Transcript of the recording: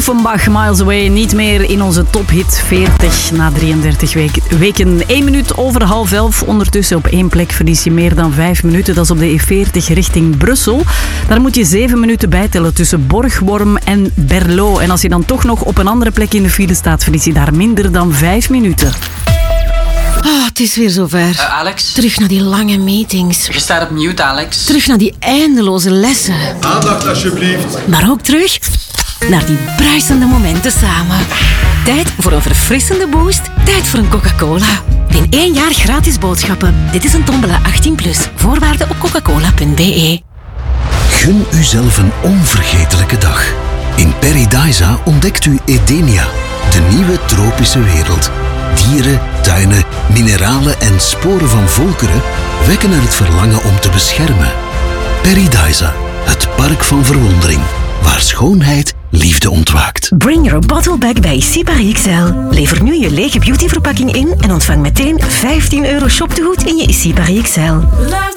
Offenbach, Miles Away, niet meer in onze tophit 40 na 33 weken. 1 minuut over 10:30. Ondertussen op 1 plek verlies je meer dan 5 minuten. Dat is op de E40 richting Brussel. Daar moet je 7 minuten bijtellen tussen Borgworm en Berlo. En als je dan toch nog op een andere plek in de file staat, verlies je daar minder dan 5 minuten. Het is weer zover. Alex? Terug naar die lange meetings. Je staat op mute, Alex. Terug naar die eindeloze lessen. Aandacht alsjeblieft. Maar ook terug naar die bruisende momenten samen. Tijd voor een verfrissende boost. Tijd voor een Coca-Cola. In 1 jaar gratis boodschappen. Dit is een tombola 18+. Voorwaarden op coca-cola.be. Gun uzelf een onvergetelijke dag. In Paradisa ontdekt u Edenia, de nieuwe tropische wereld. Dieren, tuinen, mineralen en sporen van volkeren wekken er het verlangen om te beschermen. Paradisa, het park van verwondering, waar schoonheid liefde ontwaakt. Bring your bottle back bij Sipari XL. Lever nu je lege beautyverpakking in en ontvang meteen €15 shoptegoed in je Sipari XL.